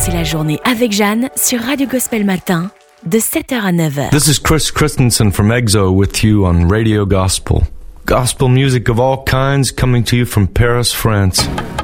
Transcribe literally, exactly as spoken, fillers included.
commencer la journée avec Jeanne sur Radio Gospel Matin de sept heures à neuf heures. This is Chris Christensen from EXO with you on Radio Gospel. Gospel music of all kinds coming to you from Paris, France.